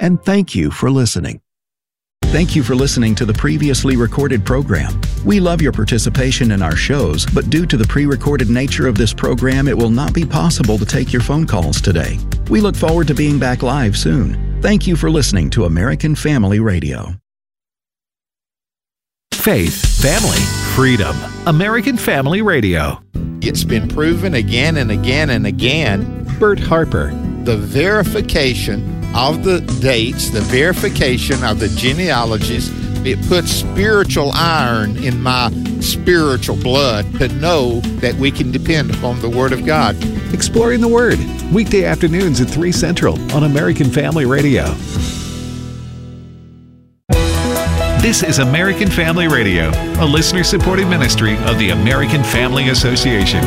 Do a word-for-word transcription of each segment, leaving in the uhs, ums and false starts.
and thank you for listening. Thank you for listening to the previously recorded program. We love your participation in our shows, but due to the pre-recorded nature of this program, it will not be possible to take your phone calls today. We look forward to being back live soon. Thank you for listening to American Family Radio. Faith, family, freedom. American Family Radio. It's been proven again and again and again. Bert Harper. The verification of the dates, the verification of the genealogies, it puts spiritual iron in my spiritual blood to know that we can depend upon the Word of God. Exploring the Word, weekday afternoons at three Central on American Family Radio. This is American Family Radio, a listener-supported ministry of the American Family Association.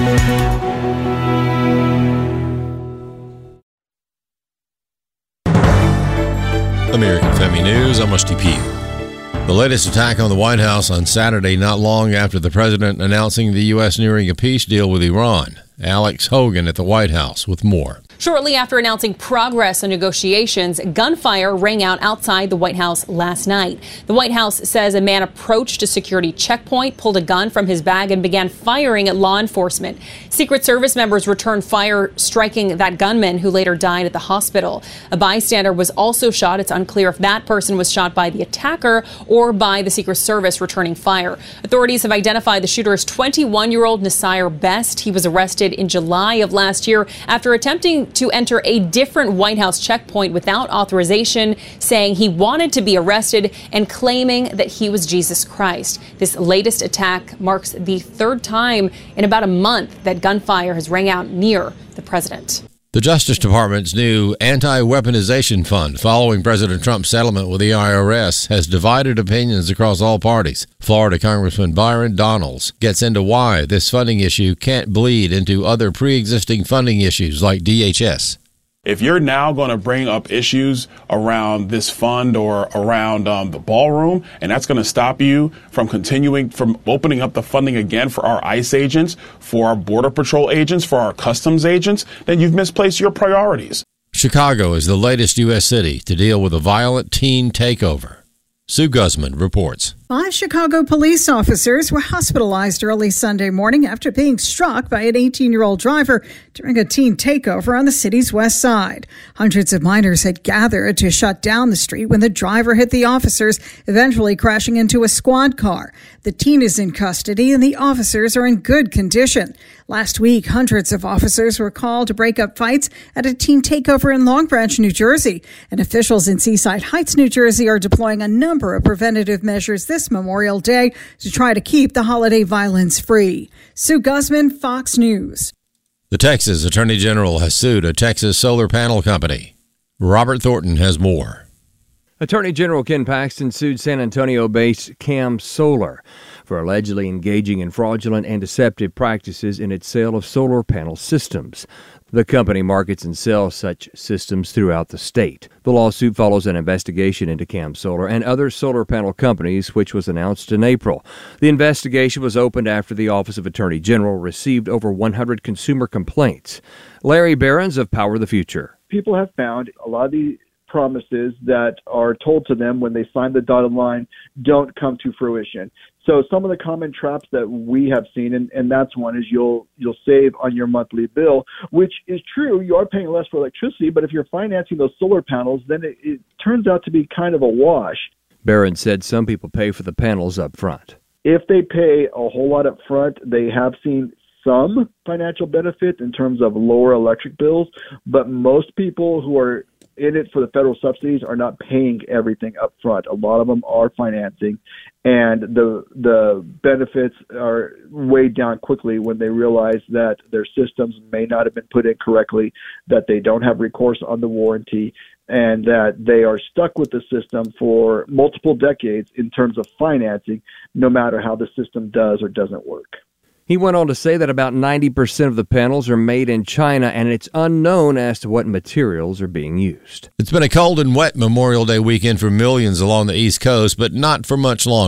American Family News, I'm Rusty Pugh. The latest attack on the White House on Saturday, not long after the president announcing the U S nearing a peace deal with Iran. Alex Hogan at the White House with more. Shortly after announcing progress on negotiations, gunfire rang out outside the White House last night. The White House says a man approached a security checkpoint, pulled a gun from his bag, and began firing at law enforcement. Secret Service members returned fire, striking that gunman, who later died at the hospital. A bystander was also shot. It's unclear if that person was shot by the attacker or by the Secret Service returning fire. Authorities have identified the shooter as twenty-one-year-old Nasir Best. He was arrested in July of last year after attempting to enter a different White House checkpoint without authorization, saying he wanted to be arrested and claiming that he was Jesus Christ. This latest attack marks the third time in about a month that gunfire has rang out near the president. The Justice Department's new anti-weaponization fund, following President Trump's settlement with the I R S, has divided opinions across all parties. Florida Congressman Byron Donalds gets into why this funding issue can't bleed into other pre-existing funding issues like D H S. If you're now going to bring up issues around this fund or around um, the ballroom, and that's going to stop you from continuing, from opening up the funding again for our ICE agents, for our Border Patrol agents, for our customs agents, then you've misplaced your priorities. Chicago is the latest U S city to deal with a violent teen takeover. Sue Guzman reports. Five Chicago police officers were hospitalized early Sunday morning after being struck by an eighteen-year-old driver during a teen takeover on the city's west side. Hundreds of minors had gathered to shut down the street when the driver hit the officers, eventually crashing into a squad car. The teen is in custody and the officers are in good condition. Last week, hundreds of officers were called to break up fights at a teen takeover in Long Branch, New Jersey. And officials in Seaside Heights, New Jersey are deploying a number of preventative measures this Memorial Day to try to keep the holiday violence free. Sue Guzman, Fox News. The Texas Attorney General has sued a Texas solar panel company. Robert Thornton has more. Attorney General Ken Paxton sued San Antonio-based Cam Solar for allegedly engaging in fraudulent and deceptive practices in its sale of solar panel systems. The company markets and sells such systems throughout the state. The lawsuit follows an investigation into Cam Solar and other solar panel companies, which was announced in April. The investigation was opened after the Office of Attorney General received over one hundred consumer complaints. Larry Behrens of Power the Future. People have found a lot of the promises that are told to them when they sign the dotted line don't come to fruition. So some of the common traps that we have seen, and, and that's one, is you'll you'll save on your monthly bill, which is true. You are paying less for electricity, but if you're financing those solar panels, then it, it turns out to be kind of a wash. Barron said some people pay for the panels up front. If they pay a whole lot up front, they have seen some financial benefit in terms of lower electric bills, but most people who are in it for the federal subsidies are not paying everything up front. A lot of them are financing, and the the benefits are weighed down quickly when they realize that their systems may not have been put in correctly, that they don't have recourse on the warranty, and that they are stuck with the system for multiple decades in terms of financing, no matter how the system does or doesn't work. He went on to say that about ninety percent of the panels are made in China, and it's unknown as to what materials are being used. It's been a cold and wet Memorial Day weekend for millions along the East Coast, but not for much longer.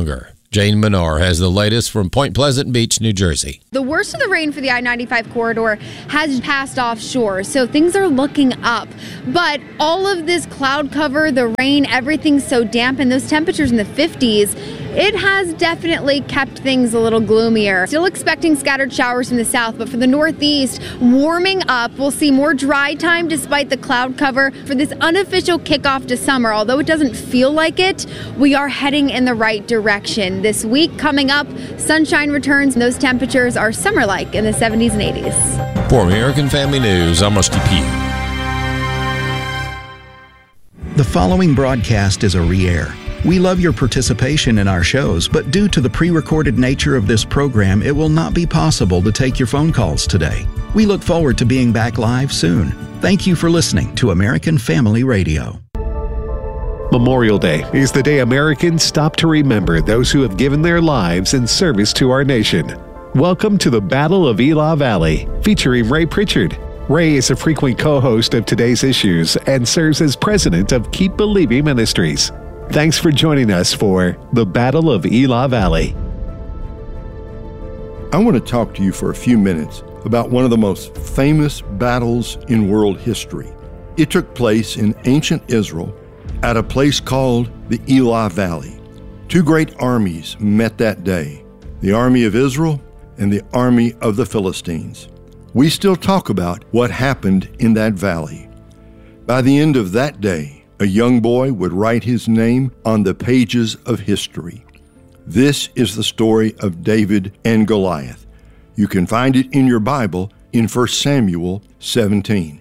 Jane Menard has the latest from Point Pleasant Beach, New Jersey. The worst of the rain for the I ninety-five corridor has passed offshore, so things are looking up. But all of this cloud cover, the rain, everything's so damp, and those temperatures in the fifties, it has definitely kept things a little gloomier. Still expecting scattered showers from the south, but for the northeast, warming up. We'll see more dry time despite the cloud cover for this unofficial kickoff to summer. Although it doesn't feel like it, we are heading in the right direction. This week coming up, sunshine returns, and those temperatures are summer-like in the seventies and eighties. For American Family News, I'm Rusty Pugh. The following broadcast is a re-air. We love your participation in our shows, but due to the pre-recorded nature of this program, it will not be possible to take your phone calls today. We look forward to being back live soon. Thank you for listening to American Family Radio. Memorial Day is the day Americans stop to remember those who have given their lives in service to our nation. Welcome to the Battle of Elah Valley, featuring Ray Pritchard. Ray is a frequent co-host of today's issues and serves as president of Keep Believing Ministries. Thanks for joining us for the Battle of Elah Valley. I want to talk to you for a few minutes about one of the most famous battles in world history. It took place in ancient Israel at a place called the Elah Valley. Two great armies met that day, the army of Israel and the army of the Philistines. We still talk about what happened in that valley. By the end of that day, a young boy would write his name on the pages of history. This is the story of David and Goliath. You can find it in your Bible in First Samuel seventeen.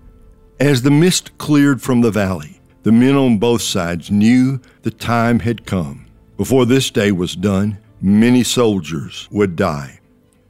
As the mist cleared from the valley, the men on both sides knew the time had come. Before this day was done, many soldiers would die.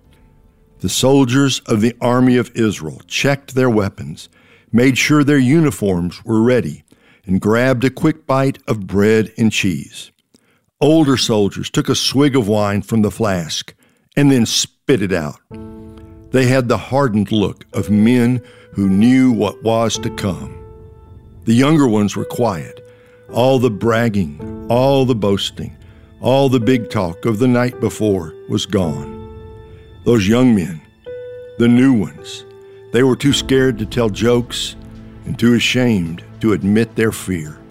The soldiers of the army of Israel checked their weapons, made sure their uniforms were ready, and grabbed a quick bite of bread and cheese. Older soldiers took a swig of wine from the flask and then spit it out. They had the hardened look of men who knew what was to come. The younger ones were quiet. All the bragging, all the boasting, all the big talk of the night before was gone. Those young men, the new ones, they were too scared to tell jokes and too ashamed to admit their fear.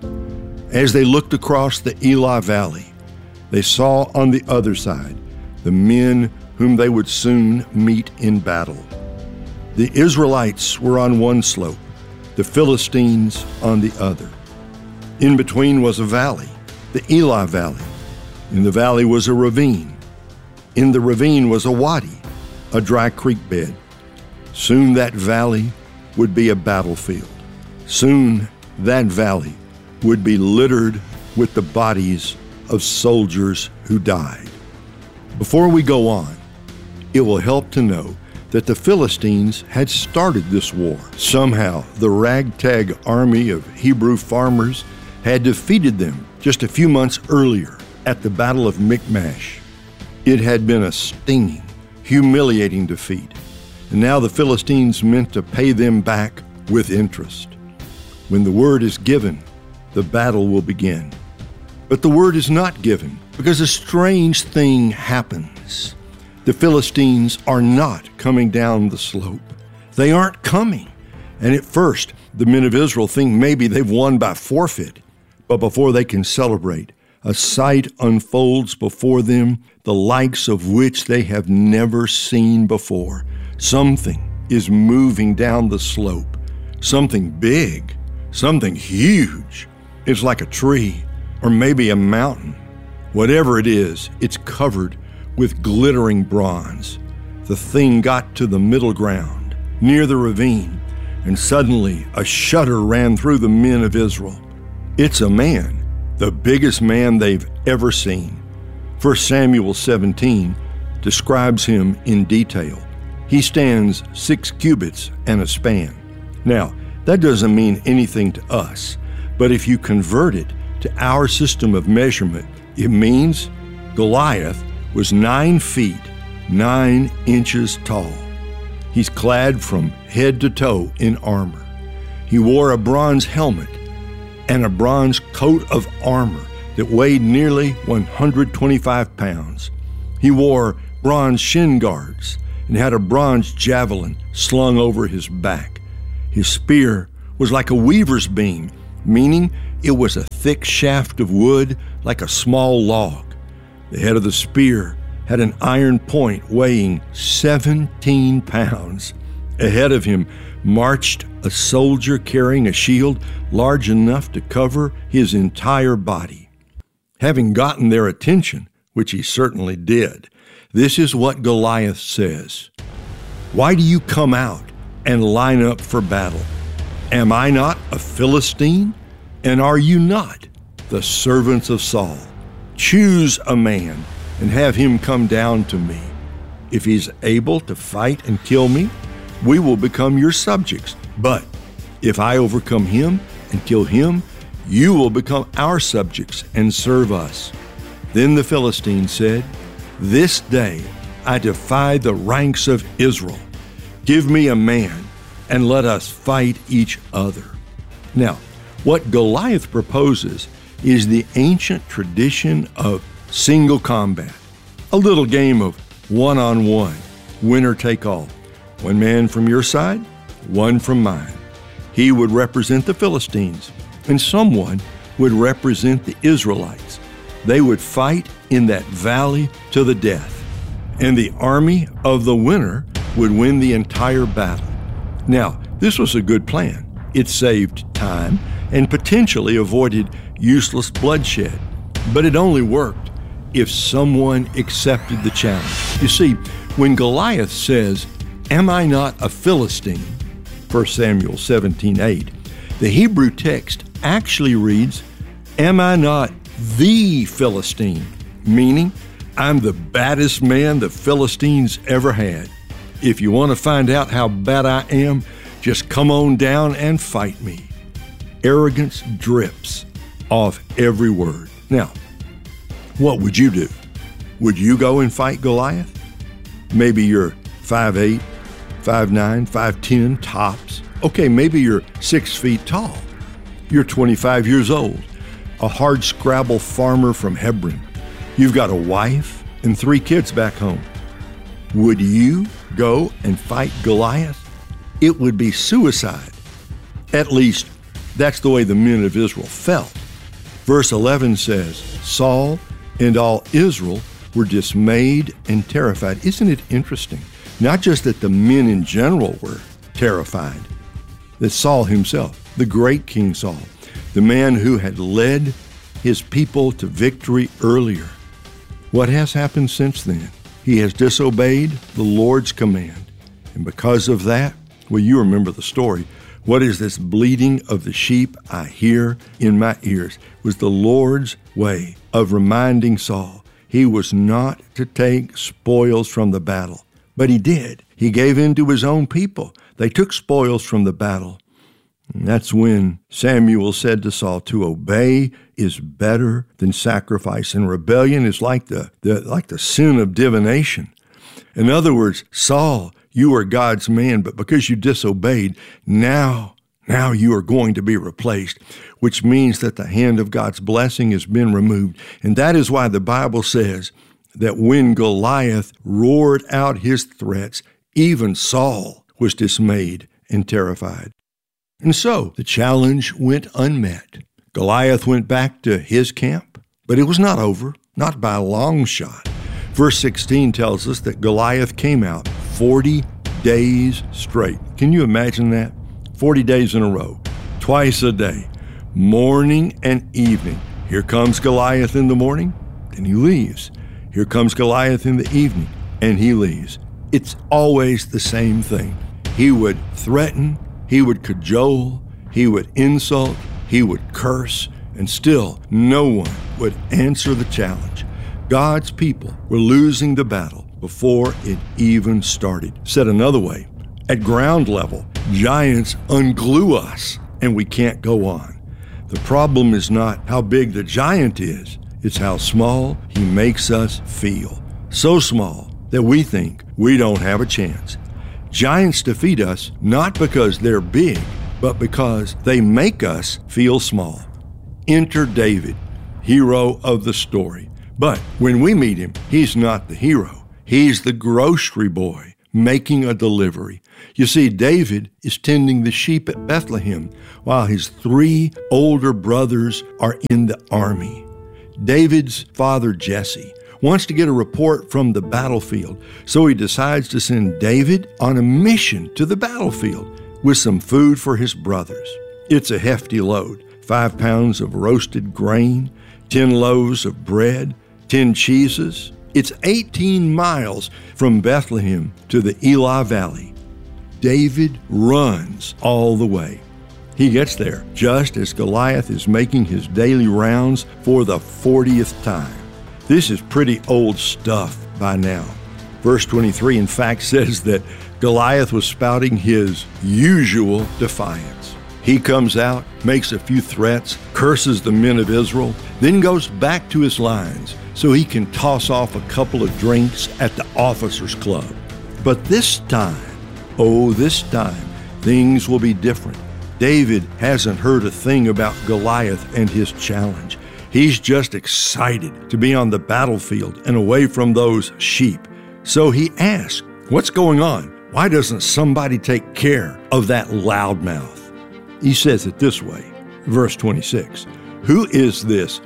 As they looked across the Elah Valley, they saw on the other side the men whom they would soon meet in battle. The Israelites were on one slope, the Philistines on the other. In between was a valley, the Elah Valley. In the valley was a ravine. In the ravine was a wadi, a dry creek bed. Soon that valley would be a battlefield. Soon that valley would be littered with the bodies of soldiers who died. Before we go on, it will help to know that the Philistines had started this war. Somehow, the ragtag army of Hebrew farmers had defeated them just a few months earlier at the Battle of Michmash. It had been a stinging, humiliating defeat, and now the Philistines meant to pay them back with interest. When the word is given, the battle will begin. But the word is not given because a strange thing happens. The Philistines are not coming down the slope. They aren't coming. And at first, the men of Israel think maybe they've won by forfeit. But before they can celebrate, a sight unfolds before them, the likes of which they have never seen before. Something is moving down the slope. Something big. Something huge. It's like a tree, or maybe a mountain. Whatever it is, it's covered with glittering bronze. The thing got to the middle ground, near the ravine, and suddenly a shudder ran through the men of Israel. It's a man, the biggest man they've ever seen. First Samuel seventeen describes him in detail. He stands six cubits and a span. Now, that doesn't mean anything to us, but if you convert it to our system of measurement, it means Goliath was nine feet, nine inches tall. He's clad from head to toe in armor. He wore a bronze helmet and a bronze coat of armor that weighed nearly one hundred twenty-five pounds. He wore bronze shin guards and had a bronze javelin slung over his back. His spear was like a weaver's beam, meaning it was a thick shaft of wood like a small log. The head of the spear had an iron point weighing seventeen pounds. Ahead of him marched a soldier carrying a shield large enough to cover his entire body. Having gotten their attention, which he certainly did, this is what Goliath says. "Why do you come out and line up for battle? Am I not a Philistine? And are you not the servants of Saul? Choose a man and have him come down to me. If he's able to fight and kill me, we will become your subjects. But if I overcome him and kill him, you will become our subjects and serve us." Then the Philistine said, "This day I defy the ranks of Israel. Give me a man and let us fight each other." Now, what Goliath proposes is the ancient tradition of single combat, a little game of one-on-one, winner take all. One man from your side, one from mine. He would represent the Philistines, and someone would represent the Israelites. They would fight in that valley to the death, and the army of the winner would win the entire battle. Now, this was a good plan. It saved time and potentially avoided useless bloodshed, but it only worked if someone accepted the challenge. You see, when Goliath says, "Am I not a Philistine?" First Samuel seventeen eight, the Hebrew text actually reads, "Am I not the Philistine?" Meaning, I'm the baddest man the Philistines ever had. If you want to find out how bad I am, just come on down and fight me. Arrogance drips off every word. Now, what would you do? Would you go and fight Goliath? Maybe you're five eight, five nine, five ten tops. Okay, maybe you're six feet tall. You're twenty-five years old, a hard-scrabble farmer from Hebron. You've got a wife and three kids back home. Would you go and fight Goliath? It would be suicide. At least, that's the way the men of Israel felt. Verse eleven says, Saul and all Israel were dismayed and terrified. Isn't it interesting? Not just that the men in general were terrified, that Saul himself, the great King Saul, the man who had led his people to victory earlier, what has happened since then? He has disobeyed the Lord's command. And because of that, well, you remember the story. What is this bleating of the sheep I hear in my ears? It was the Lord's way of reminding Saul he was not to take spoils from the battle. But he did. He gave in to his own people. They took spoils from the battle. And that's when Samuel said to Saul, to obey is better than sacrifice, and rebellion is like the, the like the sin of divination. In other words, Saul, you are God's man, but because you disobeyed, now, now you are going to be replaced, which means that the hand of God's blessing has been removed. And that is why the Bible says that when Goliath roared out his threats, even Saul was dismayed and terrified. And so the challenge went unmet. Goliath went back to his camp, but it was not over, not by a long shot. Verse sixteen tells us that Goliath came out forty days straight. Can you imagine that? forty days in a row, twice a day, morning and evening. Here comes Goliath in the morning, and he leaves. Here comes Goliath in the evening, and he leaves. It's always the same thing. He would threaten, he would cajole, he would insult, he would curse, and still no one would answer the challenge. God's people were losing the battle before it even started. Said another way, at ground level, giants unglue us and we can't go on. The problem is not how big the giant is, it's how small he makes us feel. So small that we think we don't have a chance. Giants defeat us not because they're big, but because they make us feel small. Enter David. hero of the story. But when we meet him, he's not the hero. He's the grocery boy making a delivery. You see, David is tending the sheep at Bethlehem while his three older brothers are in the army. David's father, Jesse, wants to get a report from the battlefield, so he decides to send David on a mission to the battlefield with some food for his brothers. It's a hefty load, five pounds of roasted grain, ten loaves of bread, ten cheeses. It's eighteen miles from Bethlehem to the Elah Valley. David runs all the way. He gets there just as Goliath is making his daily rounds for the fortieth time. This is pretty old stuff by now. Verse twenty-three, in fact, says that Goliath was spouting his usual defiance. He comes out, makes a few threats, curses the men of Israel, then goes back to his lines so he can toss off a couple of drinks at the officers' club. But this time, oh, this time, things will be different. David hasn't heard a thing about Goliath and his challenge. He's just excited to be on the battlefield and away from those sheep. So he asks, what's going on? Why doesn't somebody take care of that loudmouth? He says it this way, verse twenty-six, who is this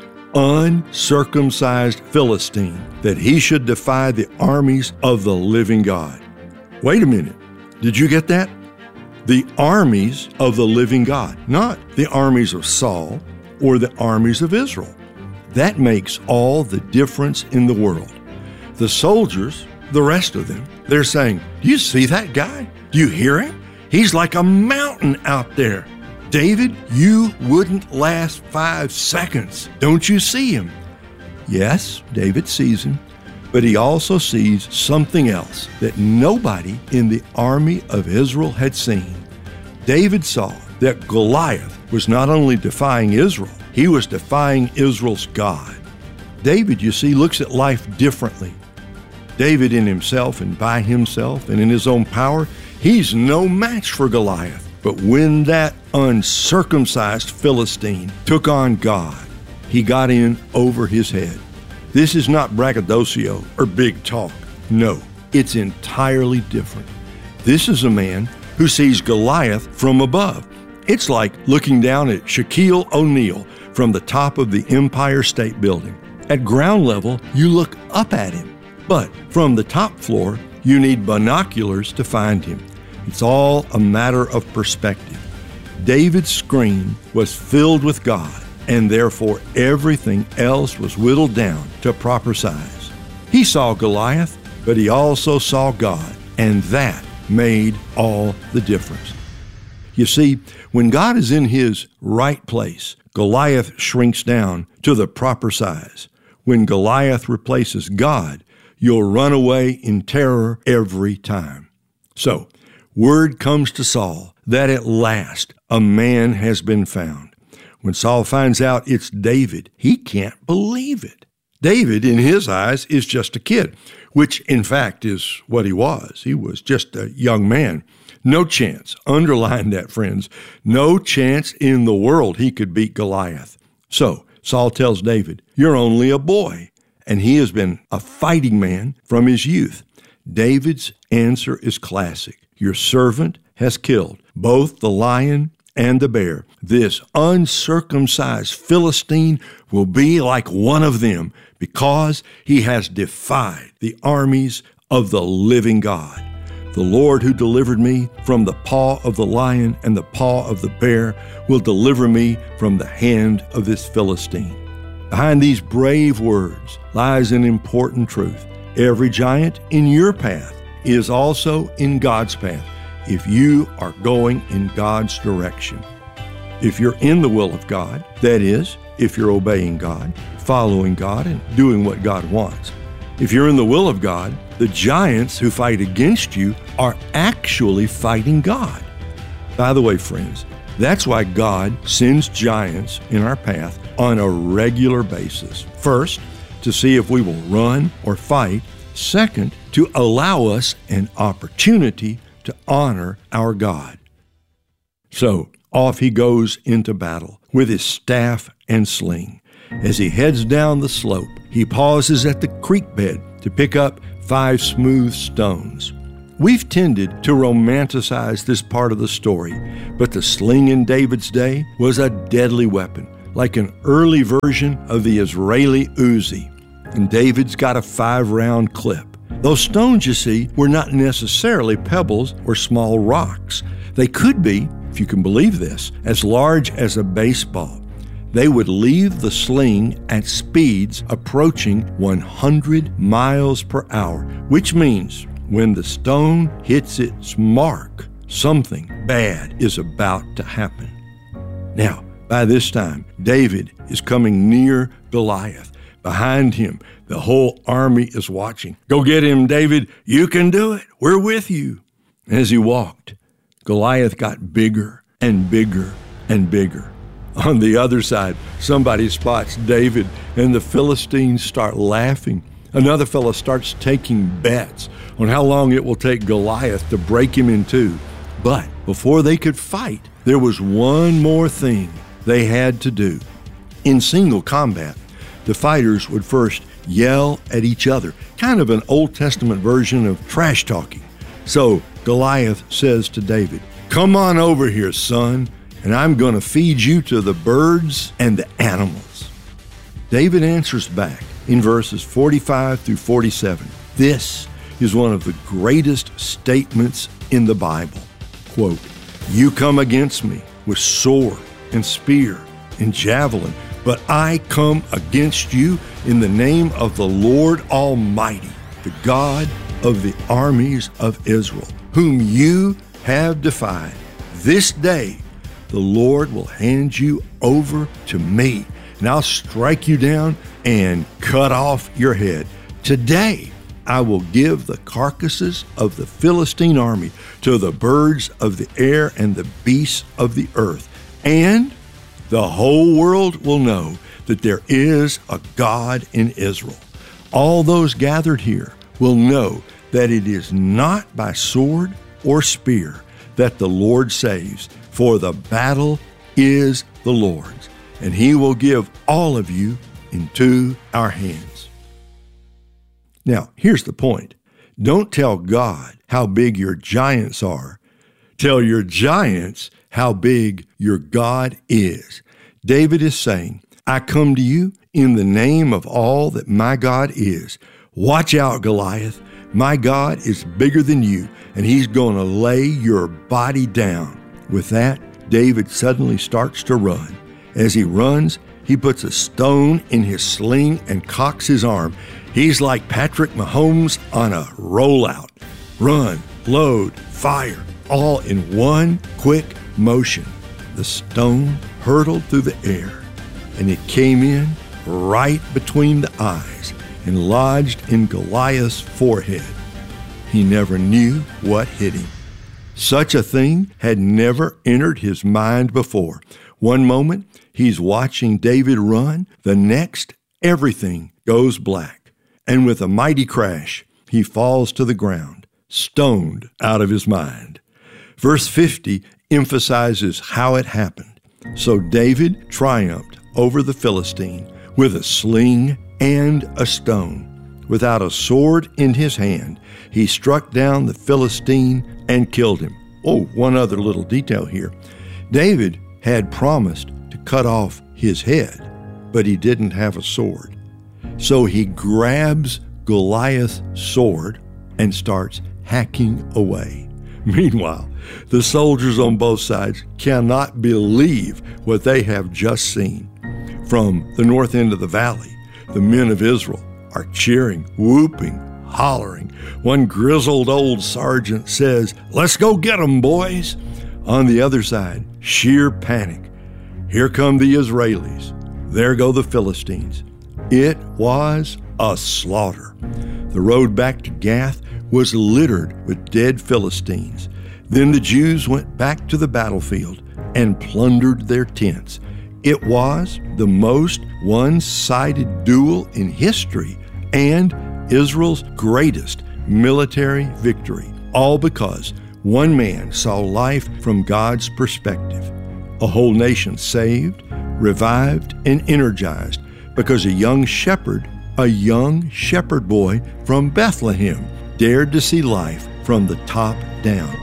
uncircumcised Philistine that he should defy the armies of the living God? Wait a minute, did you get that? The armies of the living God, not the armies of Saul or the armies of Israel. That makes all the difference in the world. The soldiers, the rest of them, they're saying, do you see that guy? Do you hear him? He's like a mountain out there. David, you wouldn't last five seconds. Don't you see him? Yes, David sees him, but he also sees something else that nobody in the army of Israel had seen. David saw that Goliath was not only defying Israel, he was defying Israel's God. David, you see, looks at life differently. David in himself and by himself and in his own power, he's no match for Goliath. But when that uncircumcised Philistine took on God, he got in over his head. This is not braggadocio or big talk. No, it's entirely different. This is a man who sees Goliath from above. It's like looking down at Shaquille O'Neal from the top of the Empire State Building. At ground level, you look up at him. But from the top floor, you need binoculars to find him. It's all a matter of perspective. David's screen was filled with God, and therefore everything else was whittled down to proper size. He saw Goliath, but he also saw God, and that made all the difference. You see, when God is in his right place, Goliath shrinks down to the proper size. When Goliath replaces God, you'll run away in terror every time. So, word comes to Saul that at last a man has been found. When Saul finds out it's David, he can't believe it. David, in his eyes, is just a kid, which in fact is what he was. He was just a young man. No chance, underline that, friends, no chance in the world he could beat Goliath. So Saul tells David, you're only a boy, and he has been a fighting man from his youth. David's answer is classic. Your servant has killed both the lion and the bear. This uncircumcised Philistine will be like one of them because he has defied the armies of the living God. The Lord who delivered me from the paw of the lion and the paw of the bear will deliver me from the hand of this Philistine. Behind these brave words lies an important truth. Every giant in your path is also in God's path if you are going in God's direction. If you're in the will of God, that is, if you're obeying God, following God, and doing what God wants. If you're in the will of God, the giants who fight against you are actually fighting God. By the way, friends, that's why God sends giants in our path on a regular basis. First, to see if we will run or fight. Second, to allow us an opportunity to honor our God. So off he goes into battle with his staff and sling. As he heads down the slope, he pauses at the creek bed to pick up five smooth stones. We've tended to romanticize this part of the story, but the sling in David's day was a deadly weapon, like an early version of the Israeli Uzi. And David's got a five-round clip. Those stones, you see, were not necessarily pebbles or small rocks. They could be, if you can believe this, as large as a baseball. They would leave the sling at speeds approaching one hundred miles per hour, which means when the stone hits its mark, something bad is about to happen. Now, by this time, David is coming near Goliath. Behind him, the whole army is watching. Go get him, David. You can do it. We're with you. As he walked, Goliath got bigger and bigger and bigger. On the other side, somebody spots David, and the Philistines start laughing. Another fellow starts taking bets on how long it will take Goliath to break him in two. But before they could fight, there was one more thing they had to do. In single combat, the fighters would first yell at each other, kind of an Old Testament version of trash talking. So Goliath says to David, "Come on over here, son, and I'm going to feed you to the birds and the animals." David answers back in verses forty-five through forty-seven. This is one of the greatest statements in the Bible. Quote, "You come against me with sword and spear and javelin, but I come against you in the name of the Lord Almighty, the God of the armies of Israel, whom you have defied. This day the Lord will hand you over to me, and I'll strike you down and cut off your head. Today I will give the carcasses of the Philistine army to the birds of the air and the beasts of the earth, and the whole world will know that there is a God in Israel. All those gathered here will know that it is not by sword or spear that the Lord saves, for the battle is the Lord's, and he will give all of you into our hands." Now, here's the point. Don't tell God how big your giants are. Tell your giants how big your God is. David is saying, I come to you in the name of all that my God is. Watch out, Goliath. My God is bigger than you, and he's going to lay your body down. With that, David suddenly starts to run. As he runs, he puts a stone in his sling and cocks his arm. He's like Patrick Mahomes on a rollout. Run, load, fire, all in one quick motion. The stone hurtled through the air, and it came in right between the eyes and lodged in Goliath's forehead. He never knew what hit him. Such a thing had never entered his mind before. One moment, he's watching David run. The next, everything goes black. And with a mighty crash, he falls to the ground, stoned out of his mind. Verse fifty emphasizes how it happened. So David triumphed over the Philistine with a sling and a stone. Without a sword in his hand, he struck down the Philistine and killed him. Oh, one other little detail here. David had promised to cut off his head, but he didn't have a sword. So he grabs Goliath's sword and starts hacking away. Meanwhile, the soldiers on both sides cannot believe what they have just seen. From the north end of the valley, the men of Israel are cheering, whooping, hollering. One grizzled old sergeant says, "Let's go get 'em, boys." On the other side, sheer panic. Here come the Israelis. There go the Philistines. It was a slaughter. The road back to Gath was littered with dead Philistines. Then the Jews went back to the battlefield and plundered their tents. It was the most one-sided duel in history and Israel's greatest military victory, all because one man saw life from God's perspective. A whole nation saved, revived, and energized because a young shepherd, a young shepherd boy from Bethlehem, dared to see life from the top down.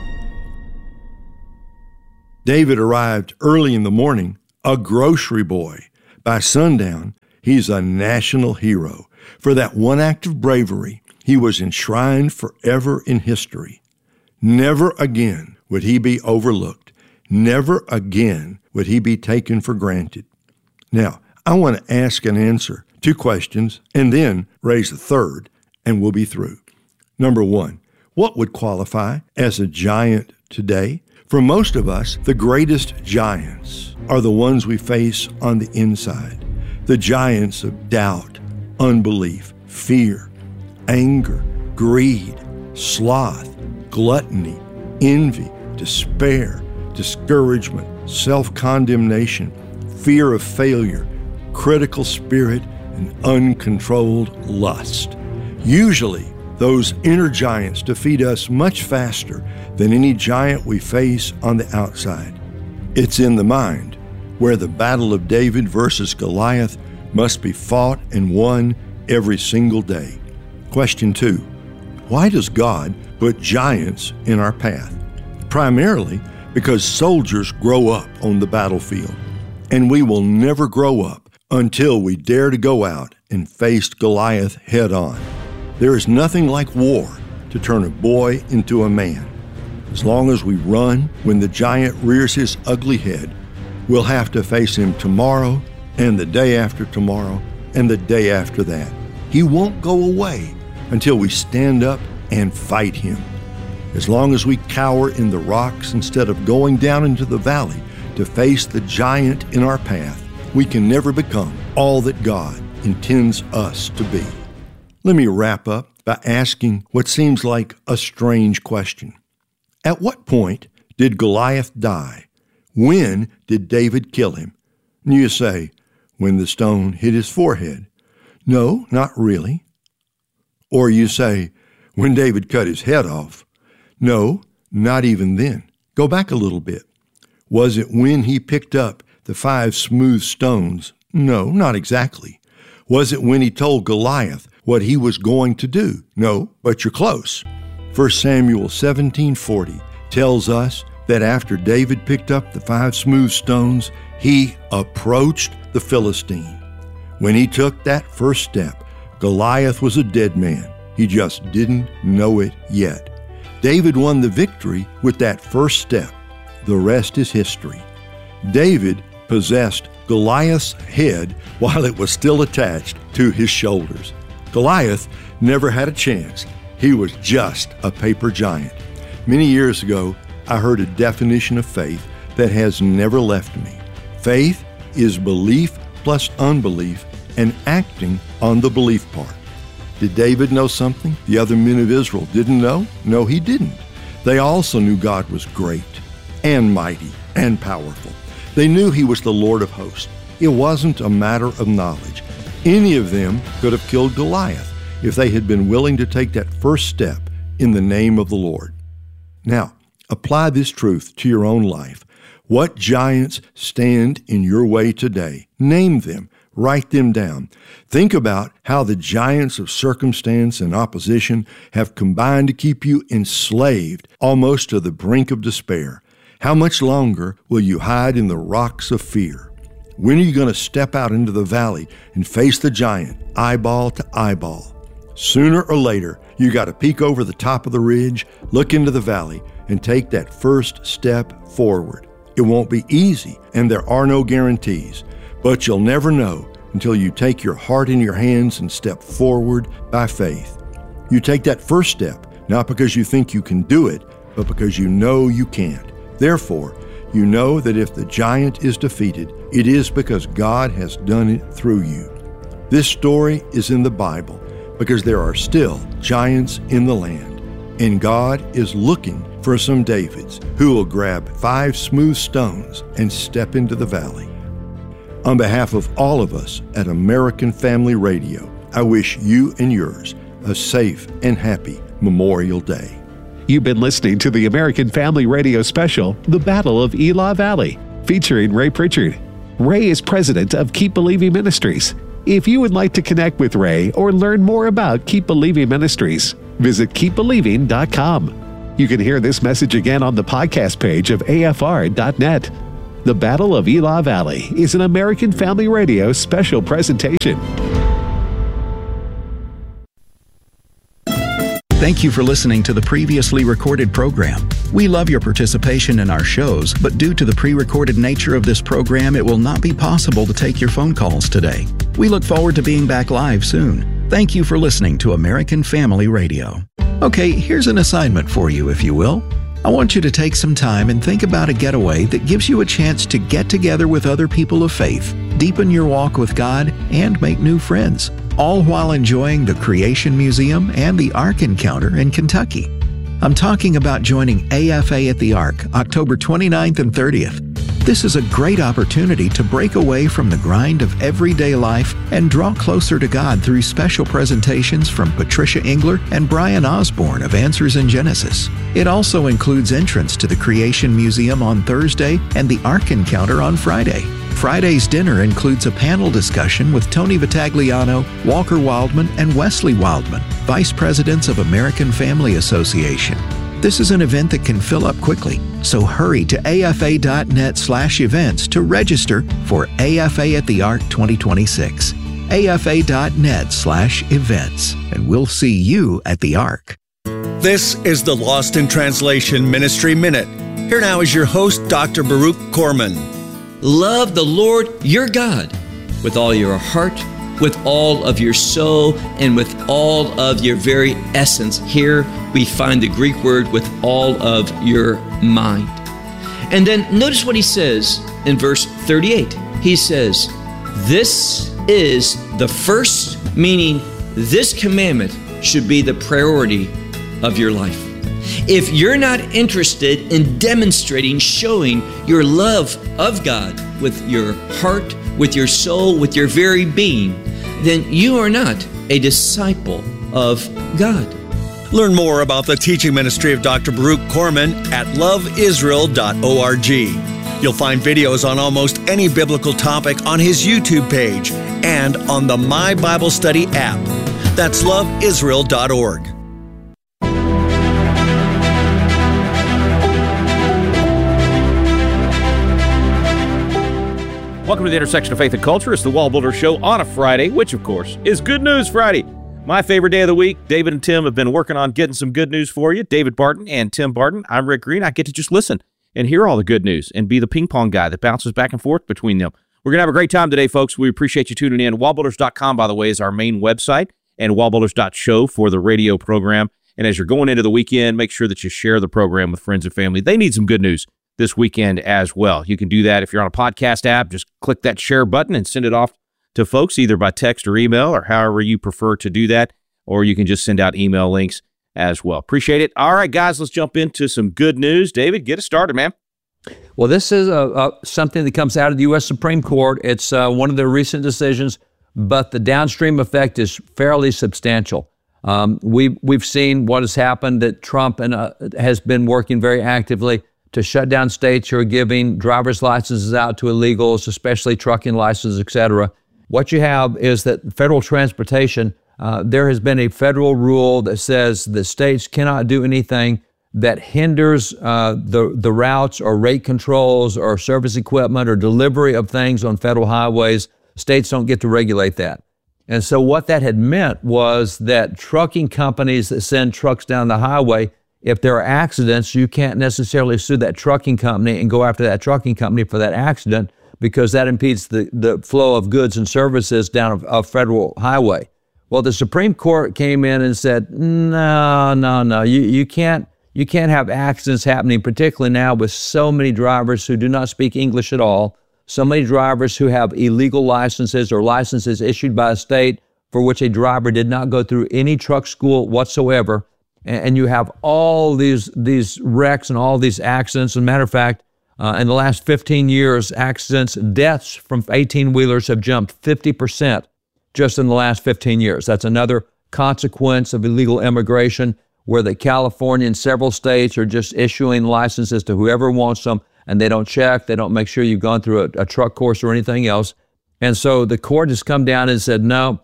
David arrived early in the morning, a grocery boy. By sundown, he's a national hero. For that one act of bravery, he was enshrined forever in history. Never again would he be overlooked. Never again would he be taken for granted. Now, I want to ask and answer two questions and then raise a third, and we'll be through. Number one, what would qualify as a giant today? For most of us, the greatest giants are the ones we face on the inside. The giants of doubt, unbelief, fear, anger, greed, sloth, gluttony, envy, despair, discouragement, self-condemnation, fear of failure, critical spirit, and uncontrolled lust. Usually, those inner giants defeat us much faster than any giant we face on the outside. It's in the mind, where the battle of David versus Goliath must be fought and won every single day. Question two, why does God put giants in our path? Primarily because soldiers grow up on the battlefield, and we will never grow up until we dare to go out and face Goliath head on. There is nothing like war to turn a boy into a man. As long as we run when the giant rears his ugly head, we'll have to face him tomorrow and the day after tomorrow and the day after that. He won't go away until we stand up and fight him. As long as we cower in the rocks instead of going down into the valley to face the giant in our path, we can never become all that God intends us to be. Let me wrap up by asking what seems like a strange question. At what point did Goliath die? When did David kill him? And you say, when the stone hit his forehead. No, not really. Or you say, when David cut his head off. No, not even then. Go back a little bit. Was it when he picked up the five smooth stones? No, not exactly. Was it when he told Goliath what he was going to do? No, but you're close. First Samuel seventeen forty tells us that after David picked up the five smooth stones, he approached the Philistine. When he took that first step, Goliath was a dead man. He just didn't know it yet. David won the victory with that first step. The rest is history. David possessed Goliath's head while it was still attached to his shoulders. Goliath never had a chance. He was just a paper giant. Many years ago, I heard a definition of faith that has never left me. Faith is belief plus unbelief and acting on the belief part. Did David know something the other men of Israel didn't know? No, he didn't. They also knew God was great and mighty and powerful. They knew he was the Lord of hosts. It wasn't a matter of knowledge. Any of them could have killed Goliath if they had been willing to take that first step in the name of the Lord. Now, apply this truth to your own life. What giants stand in your way today? Name them. Write them down. Think about how the giants of circumstance and opposition have combined to keep you enslaved almost to the brink of despair. How much longer will you hide in the rocks of fear? When are you going to step out into the valley and face the giant, eyeball to eyeball? Sooner or later, you got to peek over the top of the ridge, look into the valley, and take that first step forward. It won't be easy, and there are no guarantees, but you'll never know until you take your heart in your hands and step forward by faith. You take that first step, not because you think you can do it, but because you know you can't. Therefore, you know that if the giant is defeated, it is because God has done it through you. This story is in the Bible because there are still giants in the land, and God is looking for some Davids who will grab five smooth stones and step into the valley. On behalf of all of us at American Family Radio, I wish you and yours a safe and happy Memorial Day. You've been listening to the American Family Radio special, The Battle of Elah Valley, featuring Ray Pritchard. Ray is president of Keep Believing Ministries. If you would like to connect with Ray or learn more about Keep Believing Ministries, visit keep believing dot com. You can hear this message again on the podcast page of A F R dot net. The Battle of Elah Valley is an American Family Radio special presentation. Thank you for listening to the previously recorded program. We love your participation in our shows, but due to the pre-recorded nature of this program, it will not be possible to take your phone calls today. We look forward to being back live soon. Thank you for listening to American Family Radio. Okay, here's an assignment for you, if you will. I want you to take some time and think about a getaway that gives you a chance to get together with other people of faith, deepen your walk with God, and make new friends, all while enjoying the Creation Museum and the Ark Encounter in Kentucky. I'm talking about joining A F A at the Ark, October twenty-ninth and thirtieth. This is a great opportunity to break away from the grind of everyday life and draw closer to God through special presentations from Patricia Engler and Brian Osborne of Answers in Genesis. It also includes entrance to the Creation Museum on Thursday and the Ark Encounter on Friday. Friday's dinner includes a panel discussion with Tony Vitagliano, Walker Wildman, and Wesley Wildman, Vice Presidents of American Family Association. This is an event that can fill up quickly, so hurry to A F A dot net slash events to register for A F A at the Ark twenty twenty-six. A F A dot net slash events, and we'll see you at the Ark. This is the Lost in Translation Ministry Minute. Here now is your host, Doctor Baruch Corman. Love the Lord your God with all your heart, with all of your soul, and with all of your very essence. Here we find the Greek word with all of your mind. And then notice what he says in verse thirty-eight. He says, this is the first, meaning this commandment should be the priority of your life. If you're not interested in demonstrating, showing your love of God with your heart, with your soul, with your very being, then you are not a disciple of God. Learn more about the teaching ministry of Doctor Baruch Corman at love israel dot org. You'll find videos on almost any biblical topic on his YouTube page and on the My Bible Study app. That's love israel dot org. Welcome to the intersection of faith and culture. It's the Wall Builder Show on a Friday, which, of course, is Good News Friday. My favorite day of the week. David and Tim have been working on getting some good news for you. David Barton and Tim Barton. I'm Rick Green. I get to just listen and hear all the good news and be the ping pong guy that bounces back and forth between them. We're going to have a great time today, folks. We appreciate you tuning in. wall builders dot com, by the way, is our main website, and wall builders dot show for the radio program. And as you're going into the weekend, make sure that you share the program with friends and family. They need some good news this weekend as well. You can do that if you're on a podcast app. Just click that share button and send it off to folks either by text or email or however you prefer to do that, or you can just send out email links as well. Appreciate it. All right, guys, let's jump into some good news. David, get us started, man. Well, this is a, a, something that comes out of the U S Supreme Court. It's uh, one of their recent decisions, but the downstream effect is fairly substantial. Um, we, we've seen what has happened, that Trump and, uh, has been working very actively to shut down states who are giving driver's licenses out to illegals, especially trucking licenses, et cetera. What you have is that federal transportation, uh, there has been a federal rule that says the states cannot do anything that hinders uh, the, the routes or rate controls or service equipment or delivery of things on federal highways. States don't get to regulate that. And so what that had meant was that trucking companies that send trucks down the highway, if there are accidents, you can't necessarily sue that trucking company and go after that trucking company for that accident, because that impedes the, the flow of goods and services down a, a federal highway. Well, the Supreme Court came in and said, no, no, no, you, you can't you can't have accidents happening, particularly now with so many drivers who do not speak English at all, so many drivers who have illegal licenses or licenses issued by a state for which a driver did not go through any truck school whatsoever. And you have all these these wrecks and all these accidents. As a matter of fact, uh, in the last fifteen years, accidents, deaths from eighteen-wheelers have jumped fifty percent just in the last fifteen years. That's another consequence of illegal immigration, where the California and several states are just issuing licenses to whoever wants them, and they don't check, they don't make sure you've gone through a, a truck course or anything else. And so the court has come down and said, no,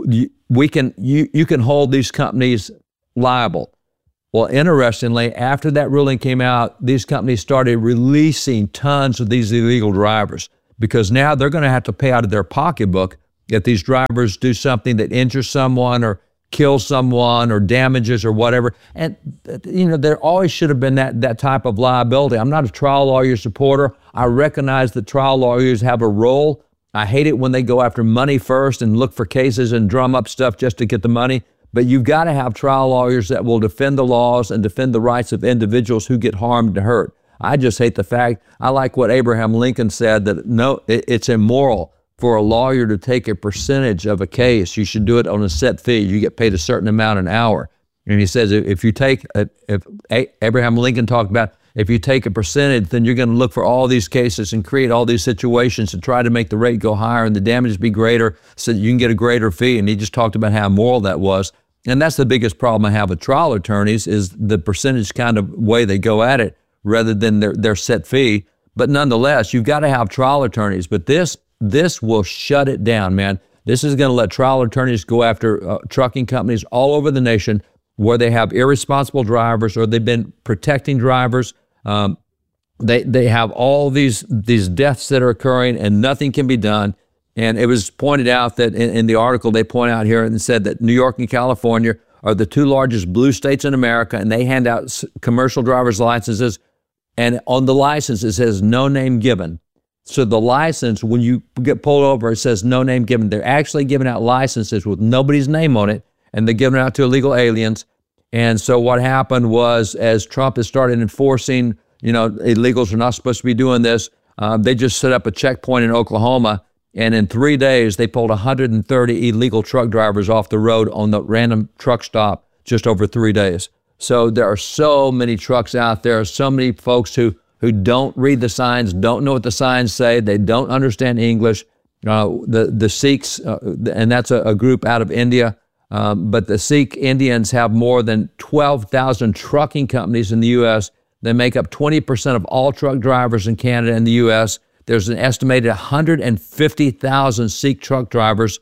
we can you, you can hold these companies liable. Well, interestingly, after that ruling came out, these companies started releasing tons of these illegal drivers because now they're going to have to pay out of their pocketbook if these drivers do something that injures someone or kills someone or damages or whatever. And, you know, there always should have been that, that type of liability. I'm not a trial lawyer supporter. I recognize that trial lawyers have a role. I hate it when they go after money first and look for cases and drum up stuff just to get the money. But you've got to have trial lawyers that will defend the laws and defend the rights of individuals who get harmed and hurt. I just hate the fact, I like what Abraham Lincoln said, that no, it, it's immoral for a lawyer to take a percentage of a case. You should do it on a set fee. You get paid a certain amount an hour. And he says, if you take, a, if Abraham Lincoln talked about, if you take a percentage, then you're going to look for all these cases and create all these situations to try to make the rate go higher and the damage be greater so that you can get a greater fee. And he just talked about how immoral that was. And that's the biggest problem I have with trial attorneys is the percentage kind of way they go at it rather than their, their set fee. But nonetheless, you've got to have trial attorneys. But this this will shut it down, man. This is going to let trial attorneys go after uh, trucking companies all over the nation where they have irresponsible drivers or they've been protecting drivers. Um, they they have all these these deaths that are occurring and nothing can be done. And it was pointed out that in, in the article they point out here and said that New York and California are the two largest blue states in America, and they hand out s- commercial driver's licenses. And on the license it says no name given. So the license, when you get pulled over, it says no name given. They're actually giving out licenses with nobody's name on it, and they're giving it out to illegal aliens. And so what happened was, as Trump has started enforcing, you know, illegals are not supposed to be doing this, uh, they just set up a checkpoint in Oklahoma, and in three days, they pulled one hundred thirty illegal truck drivers off the road on the random truck stop just over three days. So there are so many trucks out there, so many folks who, who don't read the signs, don't know what the signs say, they don't understand English. Uh, the, the Sikhs, uh, and that's a, a group out of India, Um, but the Sikh Indians have more than twelve thousand trucking companies in the U S. They make up twenty percent of all truck drivers in Canada and the U S. There's an estimated one hundred fifty thousand Sikh truck drivers,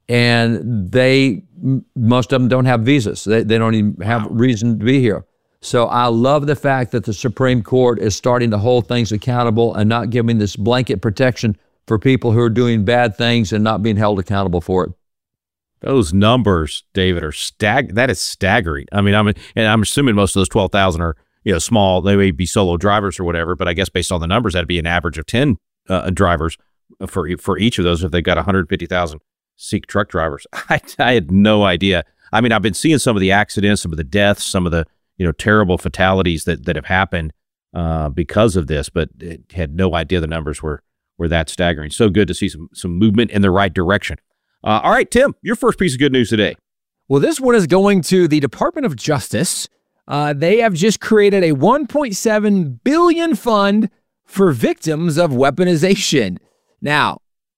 and they most of them don't have visas. They, they don't even have reason to be here. So I love the fact that the Supreme Court is starting to hold things accountable and not giving this blanket protection for people who are doing bad things and not being held accountable for it. Those numbers, David, are stag. That is staggering. I mean, I'm and I'm assuming most of those twelve thousand are, you know, small. They may be solo drivers or whatever. But I guess based on the numbers, that'd be an average of ten uh, drivers for for each of those. If they've got one hundred fifty thousand Sikh truck drivers, I, I had no idea. I mean, I've been seeing some of the accidents, some of the deaths, some of the you know terrible fatalities that that have happened uh, because of this, but had no idea the numbers were were that staggering. So good to see some some movement in the right direction. Uh, all right, Tim, your first piece of good news today. Well, this one is going to the Department of Justice. Uh, they have just created a one point seven billion dollars fund for victims of weaponization. Now,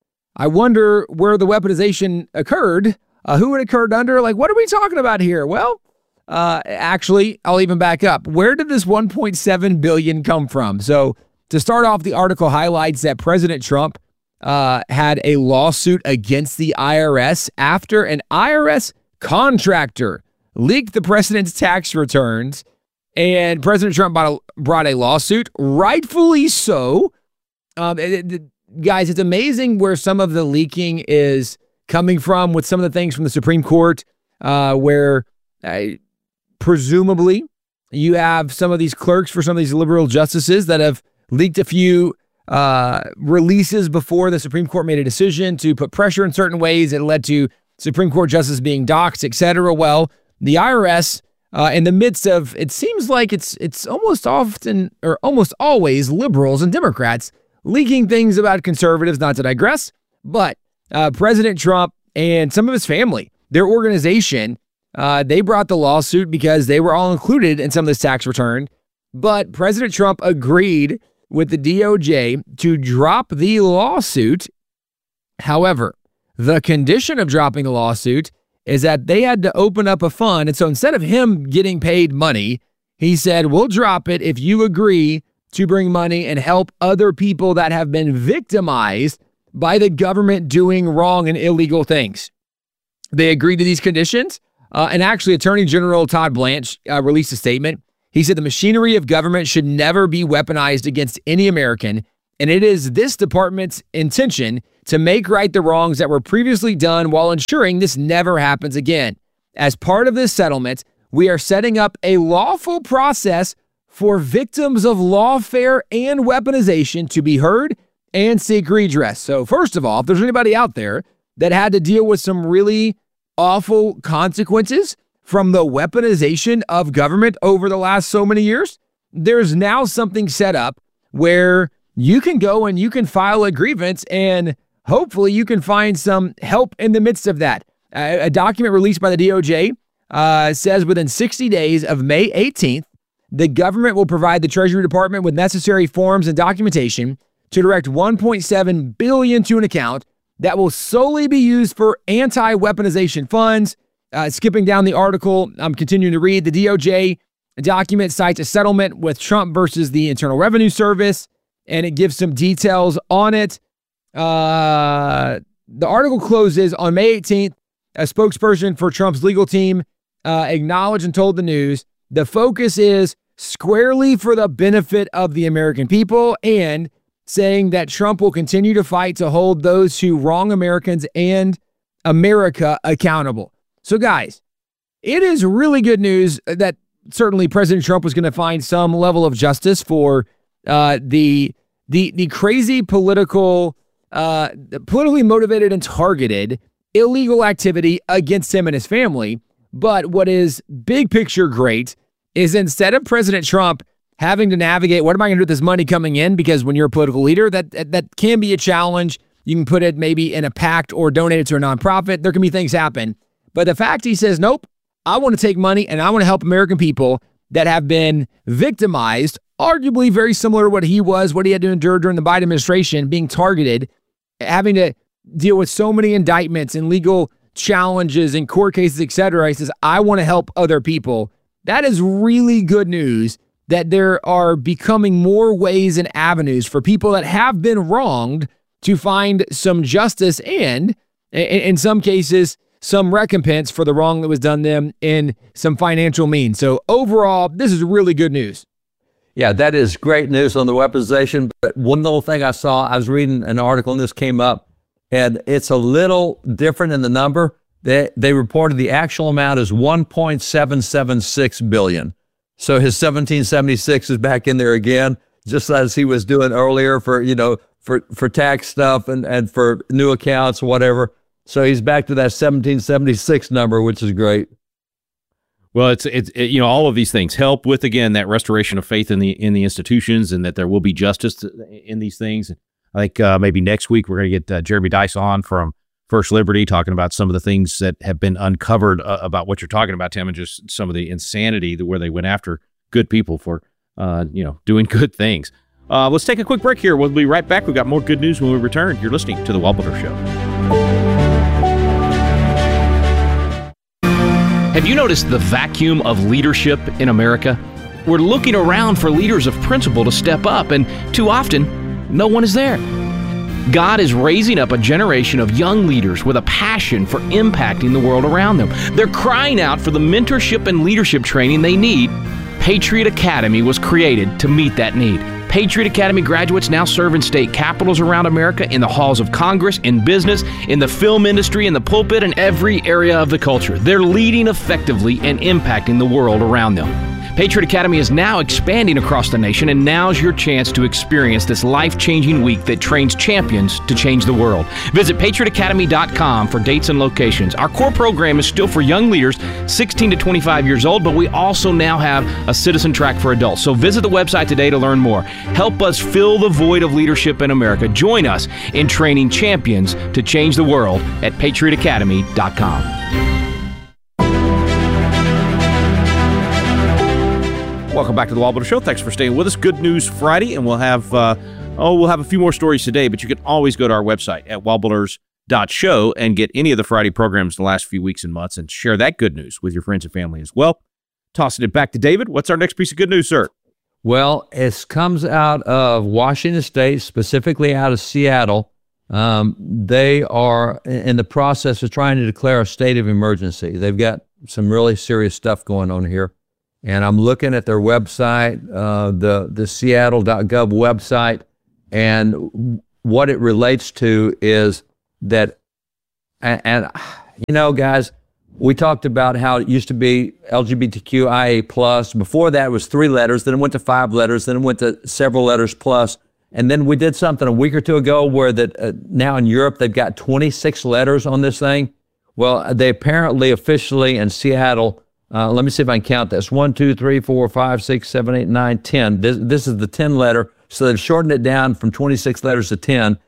I wonder where the weaponization occurred, uh, who it occurred under. Like, what are we talking about here? Well, uh, actually, I'll even back up. Where did this one point seven billion dollars come from? So to start off, the article highlights that President Trump Uh, had a lawsuit against the I R S after an I R S contractor leaked the president's tax returns, and President Trump brought a, brought a lawsuit, rightfully so. Um, it, it, guys, it's amazing where some of the leaking is coming from with some of the things from the Supreme Court, uh, where uh, presumably you have some of these clerks for some of these liberal justices that have leaked a few Uh, releases before the Supreme Court made a decision to put pressure in certain ways. It led to Supreme Court justices being doxxed, et cetera. Well, the I R S, uh, in the midst of, it seems like it's it's almost often or almost always liberals and Democrats leaking things about conservatives, not to digress, but uh, President Trump and some of his family, their organization, uh, they brought the lawsuit because they were all included in some of this tax return. But President Trump agreed with the D O J to drop the lawsuit. However, the condition of dropping the lawsuit is that they had to open up a fund. And so instead of him getting paid money, he said, we'll drop it if you agree to bring money and help other people that have been victimized by the government doing wrong and illegal things. They agreed to these conditions, uh, and actually Attorney General Todd Blanche uh, released a statement. He said the machinery of government should never be weaponized against any American, and it is this department's intention to make right the wrongs that were previously done while ensuring this never happens again. As part of this settlement, we are setting up a lawful process for victims of lawfare and weaponization to be heard and seek redress. So first of all, if there's anybody out there that had to deal with some really awful consequences from the weaponization of government over the last so many years, there's now something set up where you can go and you can file a grievance, and hopefully you can find some help in the midst of that. A, a document released by the D O J uh, says within sixty days of May eighteenth, the government will provide the Treasury Department with necessary forms and documentation to direct one point seven billion dollars to an account that will solely be used for anti-weaponization funds. Uh, skipping down the article, I'm continuing to read. The D O J document cites a settlement with Trump versus the Internal Revenue Service, and it gives some details on it. Uh, the article closes on May eighteenth. A spokesperson for Trump's legal team uh, acknowledged and told the news, the focus is squarely for the benefit of the American people, and saying that Trump will continue to fight to hold those who wrong Americans and America accountable. So guys, it is really good news that certainly President Trump was going to find some level of justice for uh, the the the crazy political, uh, politically motivated and targeted illegal activity against him and his family. But what is big picture great is instead of President Trump having to navigate, what am I going to do with this money coming in? Because when you're a political leader, that, that that can be a challenge. You can put it maybe in a PAC or donate it to a nonprofit. There can be things happen. But the fact he says, nope, I want to take money and I want to help American people that have been victimized, arguably very similar to what he was, what he had to endure during the Biden administration, being targeted, having to deal with so many indictments and legal challenges and court cases, et cetera. He says, I want to help other people. That is really good news, that there are becoming more ways and avenues for people that have been wronged to find some justice and, in some cases, some recompense for the wrong that was done them in some financial means. So overall, this is really good news. Yeah, that is great news on the weaponization. But one little thing I saw, I was reading an article and this came up, and it's a little different in the number. They, they reported the actual amount is one point seven seven six billion dollars. So his seventeen seventy-six is back in there again, just as he was doing earlier for, you know, for, for tax stuff and, and for new accounts or whatever. So he's back to that seventeen seventy-six number, which is great. Well, it's it's it, you know, all of these things help with, again, that restoration of faith in the in the institutions and that there will be justice in these things. I think uh, maybe next week we're going to get uh, Jeremy Dice on from First Liberty talking about some of the things that have been uncovered uh, about what you're talking about, Tim, and just some of the insanity that where they went after good people for uh, you know doing good things. Uh, let's take a quick break here. We'll be right back. We've got more good news when we return. You're listening to The Waldbutter Show. Have you noticed the vacuum of leadership in America? We're looking around for leaders of principle to step up, and too often, no one is there. God is raising up a generation of young leaders with a passion for impacting the world around them. They're crying out for the mentorship and leadership training they need. Patriot Academy was created to meet that need. Patriot Academy graduates now serve in state capitals around America, in the halls of Congress, in business, in the film industry, in the pulpit, and every area of the culture. They're leading effectively and impacting the world around them. Patriot Academy is now expanding across the nation, and now's your chance to experience this life-changing week that trains champions to change the world. Visit patriot academy dot com for dates and locations. Our core program is still for young leaders, sixteen to twenty-five years old, but we also now have a citizen track for adults. So visit the website today to learn more. Help us fill the void of leadership in America. Join us in training champions to change the world at patriot academy dot com. Welcome back to the Waldbutter Show. Thanks for staying with us. Good News Friday, and we'll have uh, oh we'll have a few more stories today. But you can always go to our website at waldbutters dot show and get any of the Friday programs the last few weeks and months, and share that good news with your friends and family as well. Tossing it back to David. What's our next piece of good news, sir? Well, it comes out of Washington State, specifically out of Seattle, Um, they are in the process of trying to declare a state of emergency. They've got some really serious stuff going on here. And I'm looking at their website, uh, the, the seattle dot gov website, and what it relates to is that, and, and you know, guys, we talked about how it used to be L G B T Q I A plus. Before that, it was three letters. Then it went to five letters. Then it went to several letters plus. And then we did something a week or two ago where that uh, now in Europe, they've got twenty-six letters on this thing. Well, they apparently officially in Seattle, uh, let me see if I can count this. One, two, three, four, five, six, seven, eight, nine, ten. This, this is the ten letter. So they've shortened it down from twenty-six letters to ten.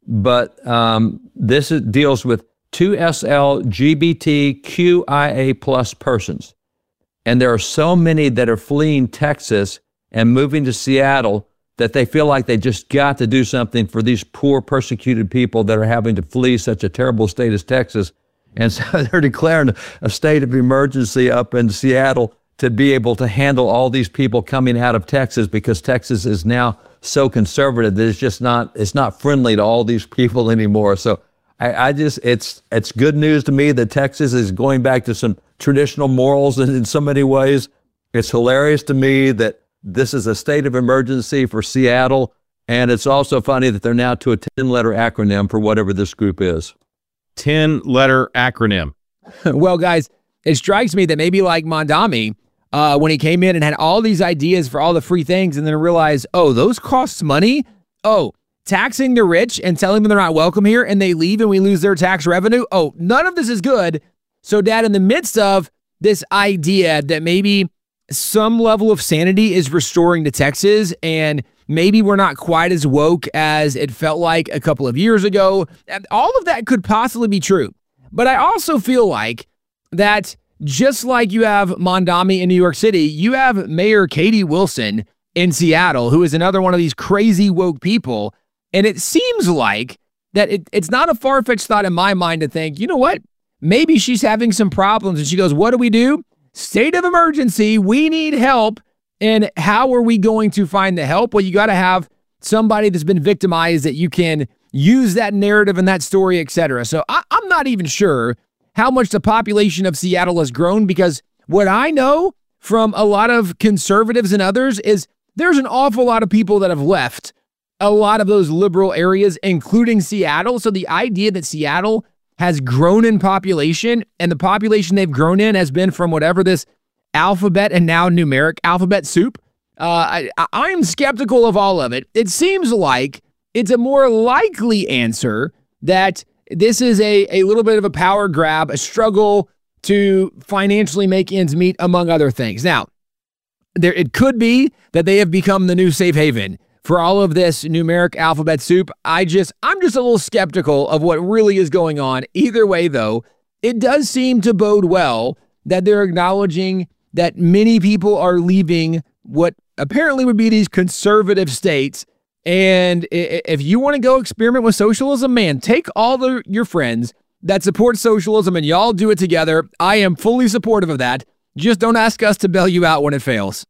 But um, this is, deals with two S L G B T Q I A plus persons. And there are so many that are fleeing Texas and moving to Seattle that they feel like they just got to do something for these poor persecuted people that are having to flee such a terrible state as Texas. And so they're declaring a state of emergency up in Seattle to be able to handle all these people coming out of Texas, because Texas is now so conservative that it's just not, it's not friendly to all these people anymore. So I, I just, it's, it's good news to me that Texas is going back to some traditional morals in, in so many ways. It's hilarious to me that this is a state of emergency for Seattle. And it's also funny that they're now to a ten-letter acronym for whatever this group is. ten-letter acronym. Well, guys, it strikes me that maybe like Mondami, uh, when he came in and had all these ideas for all the free things and then realized, oh, those cost money? Oh, taxing the rich and telling them they're not welcome here and they leave and we lose their tax revenue? Oh, none of this is good. So, Dad, in the midst of this idea that maybe some level of sanity is restoring to Texas, and maybe we're not quite as woke as it felt like a couple of years ago. All of that could possibly be true. But I also feel like that just like you have Mondami in New York City, you have Mayor Katie Wilson in Seattle, who is another one of these crazy woke people. And it seems like that it, it's not a far-fetched thought in my mind to think, you know what? Maybe she's having some problems. And she goes, what do we do? State of emergency. We need help. And how are we going to find the help? Well, you got to have somebody that's been victimized that you can use that narrative and that story, et cetera. So I, I'm not even sure how much the population of Seattle has grown, because what I know from a lot of conservatives and others is there's an awful lot of people that have left a lot of those liberal areas, including Seattle. So the idea that Seattle has grown in population, and the population they've grown in has been from whatever this alphabet and now numeric alphabet soup. Uh, I, I'm skeptical of all of it. It seems like it's a more likely answer that this is a, a little bit of a power grab, a struggle to financially make ends meet, among other things. Now, there it could be that they have become the new safe haven for all of this numeric alphabet soup. I just, I'm just a little skeptical of what really is going on. Either way, though, it does seem to bode well that they're acknowledging that many people are leaving what apparently would be these conservative states. And if you want to go experiment with socialism, man, take all the, your friends that support socialism and y'all do it together. I am fully supportive of that. Just don't ask us to bail you out when it fails.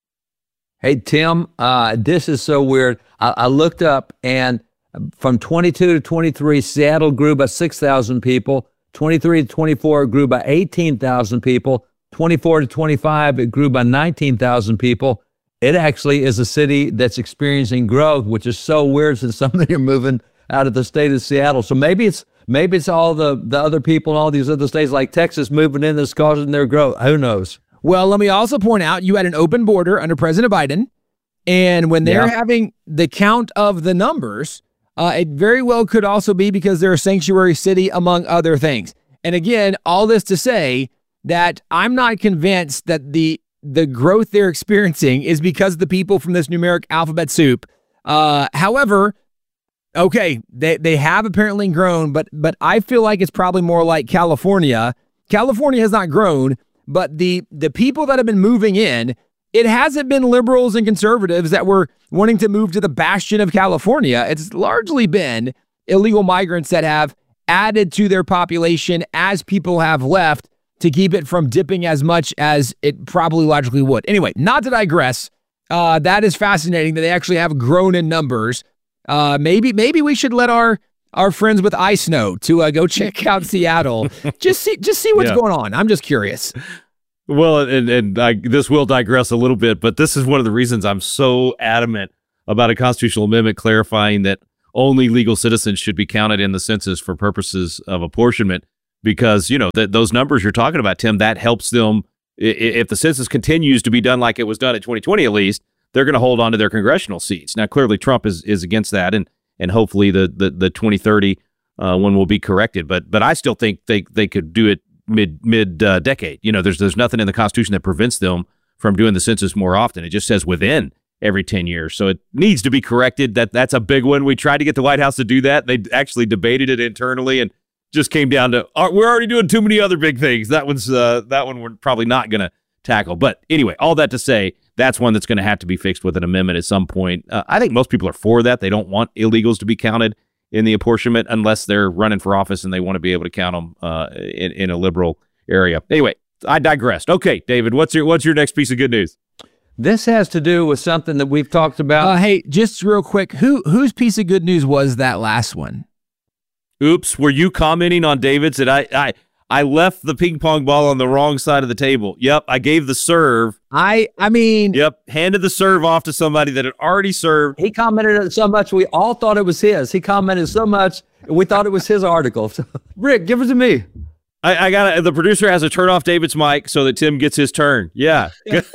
Hey, Tim, uh, this is so weird. I, I looked up, and from twenty-two to twenty-three, Seattle grew by six thousand people. twenty-three to twenty-four, it grew by eighteen thousand people. twenty-four to twenty-five, it grew by nineteen thousand people. It actually is a city that's experiencing growth, which is so weird since some of them are moving out of the state of Seattle. So maybe it's maybe it's all the, the other people in all these other states like Texas moving in that's causing their growth. Who knows? Well, let me also point out, you had an open border under President Biden, and when they're yeah. having the count of the numbers, uh, it very well could also be because they're a sanctuary city, among other things. And again, all this to say that I'm not convinced that the the growth they're experiencing is because of the people from this numeric alphabet soup. Uh, however, okay, they, they have apparently grown, but but I feel like it's probably more like California. California has not grown, but the the people that have been moving in, it hasn't been liberals and conservatives that were wanting to move to the bastion of California. It's largely been illegal migrants that have added to their population as people have left to keep it from dipping as much as it probably logically would. Anyway, not to digress, uh, that is fascinating that they actually have grown in numbers. Uh, maybe maybe we should let our our friends with iSnow to uh, go check out Seattle. Just see, just see what's Yeah. going on. I'm just curious. Well, and, and I, this will digress a little bit, but this is one of the reasons I'm so adamant about a constitutional amendment clarifying that only legal citizens should be counted in the census for purposes of apportionment, because, you know, th- those numbers you're talking about, Tim, that helps them. I- If the census continues to be done like it was done in twenty twenty, at least, they're going to hold on to their congressional seats. Now, clearly, Trump is, is against that, and and hopefully the the, the twenty thirty uh, one will be corrected. But but I still think they they could do it mid mid uh, decade. You know, there's there's nothing in the Constitution that prevents them from doing the census more often. It just says within every ten years. So it needs to be corrected. That that's a big one. We tried to get the White House to do that. They actually debated it internally and just came down to, "Oh, we're already doing too many other big things." That one's uh, that one we're probably not going to tackle. But anyway, all that to say, that's one that's going to have to be fixed with an amendment at some point. Uh, I think most people are for that. They don't want illegals to be counted in the apportionment unless they're running for office and they want to be able to count them uh, in, in a liberal area. Anyway, I digressed. Okay, David, what's your what's your next piece of good news? This has to do with something that we've talked about. Uh, hey, just real quick, who whose piece of good news was that last one? Oops, were you commenting on David's? That I, I I left the ping pong ball on the wrong side of the table. Yep, I gave the serve. I I mean, yep, handed the serve off to somebody that had already served. He commented it so much we all thought it was his. He commented so much we thought it was his article. Rick, give it to me. I, I got the producer has to turn off David's mic so that Tim gets his turn. Yeah.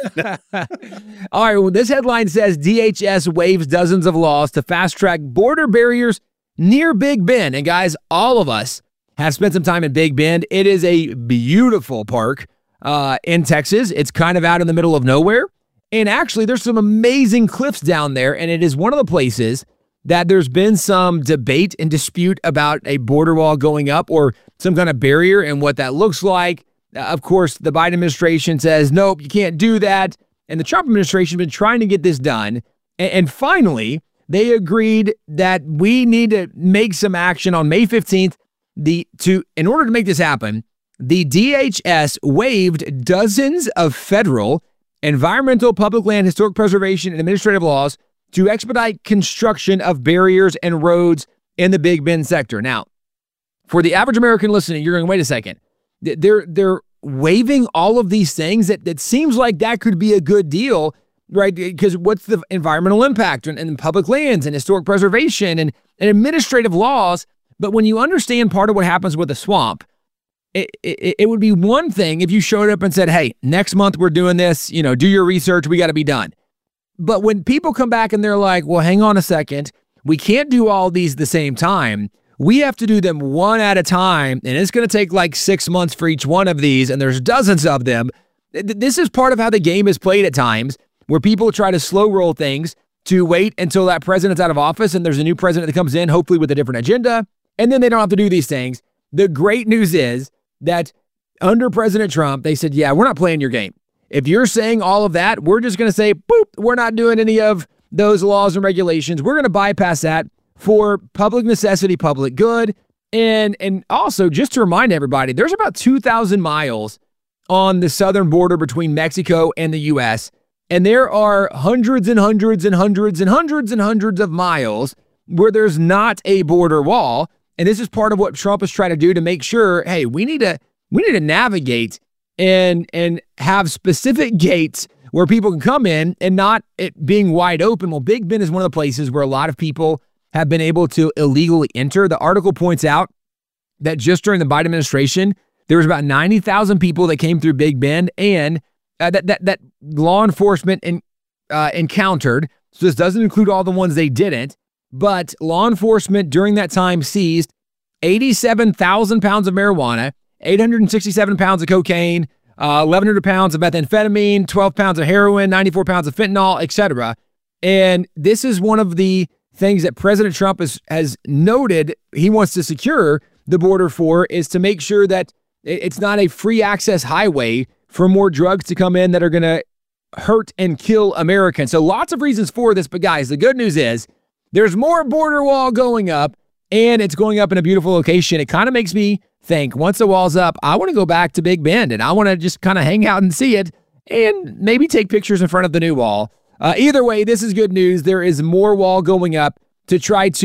All right. Well, this headline says D H S waives dozens of laws to fast track border barriers near Big Bend. And guys, all of us have spent some time in Big Bend. It is a beautiful park uh, in Texas. It's kind of out in the middle of nowhere. And actually, there's some amazing cliffs down there. And it is one of the places that there's been some debate and dispute about a border wall going up or some kind of barrier and what that looks like. Uh, of course, the Biden administration says, nope, you can't do that. And the Trump administration has been trying to get this done. And, and finally, they agreed that we need to make some action on May fifteenth. The to in order to make this happen, the D H S waived dozens of federal, environmental, public land, historic preservation, and administrative laws to expedite construction of barriers and roads in the Big Bend sector. Now, for the average American listening, you're going, wait a second. They're they're waiving all of these things that, that seems like that could be a good deal, right? Because what's the environmental impact and, and public lands and historic preservation and, and administrative laws? But when you understand part of what happens with a swamp, it, it, it would be one thing if you showed up and said, hey, next month we're doing this, you know, do your research, we got to be done. But when people come back and they're like, well, hang on a second, we can't do all these at the same time. We have to do them one at a time, and it's going to take like six months for each one of these, and there's dozens of them. This is part of how the game is played at times, where people try to slow roll things to wait until that president's out of office and there's a new president that comes in, hopefully with a different agenda, and then they don't have to do these things. The great news is that under President Trump, they said, yeah, we're not playing your game. If you're saying all of that, we're just going to say, boop, we're not doing any of those laws and regulations. We're going to bypass that for public necessity, public good. And and also, just to remind everybody, there's about two thousand miles on the southern border between Mexico and the U S, and there are hundreds and hundreds and hundreds and hundreds and hundreds of miles where there's not a border wall. And this is part of what Trump is trying to do to make sure, hey, we need to we need to navigate and and have specific gates where people can come in and not it being wide open. Well, Big Bend is one of the places where a lot of people have been able to illegally enter. The article points out that just during the Biden administration, there was about ninety thousand people that came through Big Bend and uh, that, that that law enforcement in, uh, encountered. So this doesn't include all the ones they didn't, but law enforcement during that time seized eighty-seven thousand pounds of marijuana, eight hundred sixty-seven pounds of cocaine, uh, eleven hundred pounds of methamphetamine, twelve pounds of heroin, ninety-four pounds of fentanyl, et cetera. And this is one of the things that President Trump has, has noted he wants to secure the border for, is to make sure that it's not a free access highway for more drugs to come in that are going to hurt and kill Americans. So lots of reasons for this. But guys, the good news is there's more border wall going up, and it's going up in a beautiful location. It kind of makes me think, once the wall's up, I want to go back to Big Bend and I want to just kind of hang out and see it and maybe take pictures in front of the new wall. Uh, either way, this is good news. There is more wall going up to try to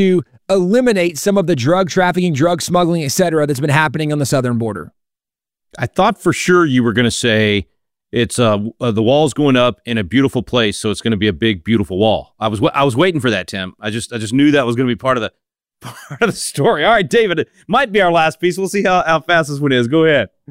eliminate some of the drug trafficking, drug smuggling, et cetera, that's been happening on the southern border? I thought for sure you were going to say it's uh, uh, the wall's going up in a beautiful place, so it's going to be a big, beautiful wall. I was I was waiting for that, Tim. I just I just knew that was going to be part of the part of the story. All right, David, it might be our last piece. We'll see how, how fast this one is. Go ahead.